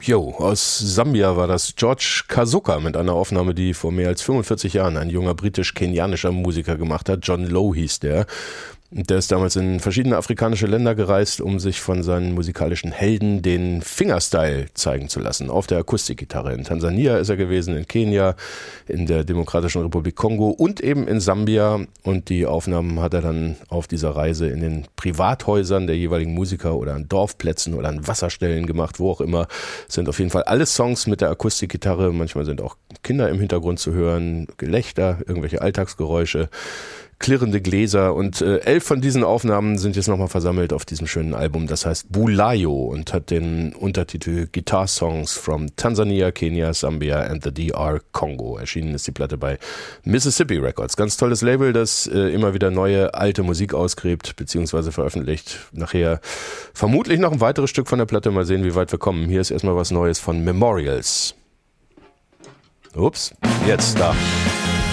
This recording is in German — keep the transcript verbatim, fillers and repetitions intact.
Jo, aus Sambia war das George Kasuka mit einer Aufnahme, die vor mehr als fünfundvierzig Jahren ein junger britisch-kenianischer Musiker gemacht hat. John Lowe hieß der. Der ist damals in verschiedene afrikanische Länder gereist, um sich von seinen musikalischen Helden den Fingerstyle zeigen zu lassen. Auf der Akustikgitarre. In Tansania ist er gewesen, in Kenia, in der Demokratischen Republik Kongo und eben in Sambia. Und die Aufnahmen hat er dann auf dieser Reise in den Privathäusern der jeweiligen Musiker oder an Dorfplätzen oder an Wasserstellen gemacht, wo auch immer. Es sind auf jeden Fall alle Songs mit der Akustikgitarre. Manchmal sind auch Kinder im Hintergrund zu hören, Gelächter, irgendwelche Alltagsgeräusche, klirrende Gläser, und äh, elf von diesen Aufnahmen sind jetzt nochmal versammelt auf diesem schönen Album. Das heißt Bulayo und hat den Untertitel Guitar Songs from Tansania, Kenia, Sambia and the D R Congo. Erschienen ist die Platte bei Mississippi Records. Ganz tolles Label, das äh, immer wieder neue, alte Musik ausgräbt bzw. veröffentlicht. Nachher vermutlich noch ein weiteres Stück von der Platte. Mal sehen, wie weit wir kommen. Hier ist erstmal was Neues von Memorials. Ups, jetzt da.